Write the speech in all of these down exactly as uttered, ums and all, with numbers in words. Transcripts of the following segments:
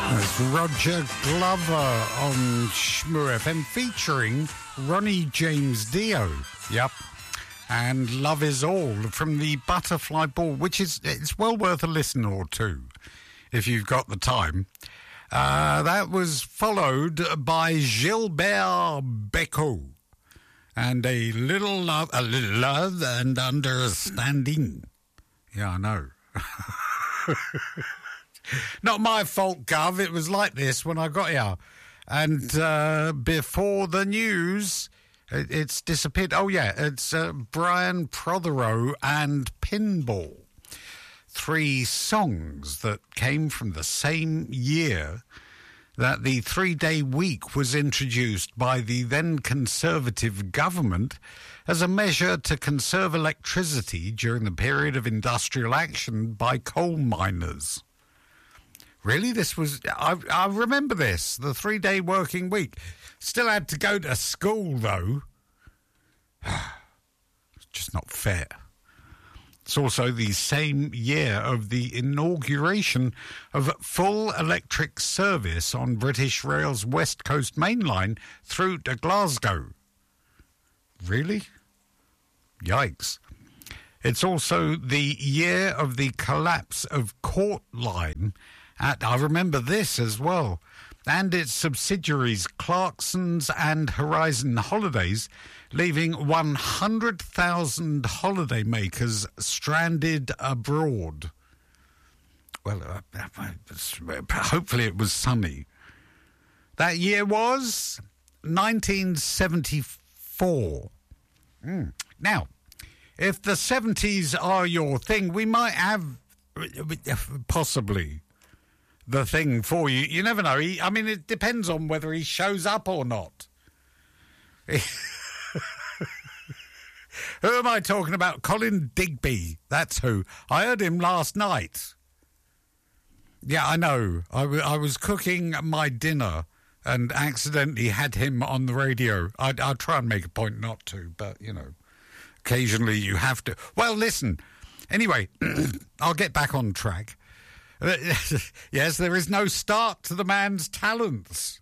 It's Roger Glover on Shmoo F M featuring Ronnie James Dio. Yep. And Love Is All from the Butterfly Ball, which is it's well worth a listen or two if you've got the time. Uh, that was followed by Gilbert Bécaud and a little love, a little love and understanding. Yeah, I know. Not my fault, Gov. It was like this when I got here. And uh, before the news, it, it's disappeared. Oh, yeah, it's uh, Brian Prothero and Pinball. Three songs that came from the same year that the three-day week was introduced by the then Conservative government as a measure to conserve electricity during the period of industrial action by coal miners. Really? This was... I, I remember this, the three-day working week. Still had to go to school, though. It's just not fair. It's also the same year of the inauguration of full electric service on British Rail's West Coast Main Line through to Glasgow. Really? Yikes. It's also the year of the collapse of Court Line at, I remember this as well, and its subsidiaries Clarksons and Horizon Holidays, leaving one hundred thousand holidaymakers stranded abroad. Well, uh, hopefully it was sunny. That year was nineteen seventy-four. Mm. Now, if the seventies are your thing, we might have possibly the thing for you. You never know. He, I mean, it depends on whether he shows up or not. Who am I talking about? Colin Digby. That's who. I heard him last night. Yeah, I know. I, w- I was cooking my dinner and accidentally had him on the radio. I, I'll try and make a point not to, but, you know, occasionally you have to. Well, listen. Anyway, I'll get back on track. Uh, yes, there is no start to the man's talents.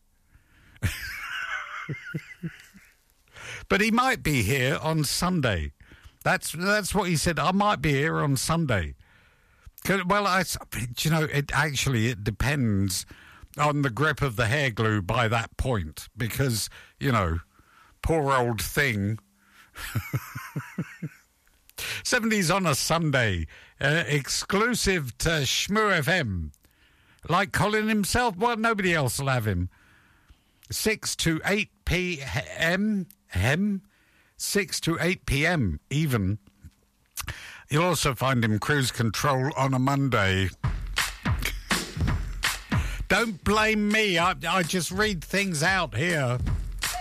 But he might be here on Sunday. That's that's what he said. I might be here on Sunday. Well, I, you know, it actually it depends on the grip of the hair glue by that point, because you know, poor old thing. seventies on a Sunday, uh, exclusive to Shmoo F M. Like Colin himself, well, nobody else will have him. six to eight p.m. Hem, six to eight p.m. even. You'll also find him cruise control on a Monday. Don't blame me. I, I just read things out here.